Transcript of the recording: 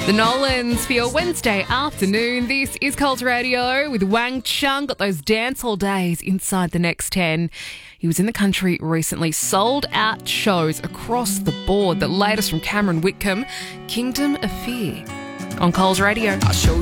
The Nolans for your Wednesday afternoon. This is Coles Radio with Wang Chung. Got those dance hall days inside the Next 10. He was in the country recently, sold out shows across the board. The latest from Cameron Whitcomb, Kingdom of Fear, on Coles Radio. I'll show